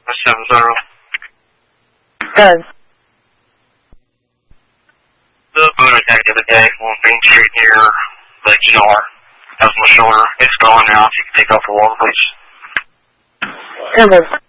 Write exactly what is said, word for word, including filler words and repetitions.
seven zero. Good. The boat attack the other day on Main Street near the E R. That was my shoulder. It's gone now. If you can take off the wall, please. Good.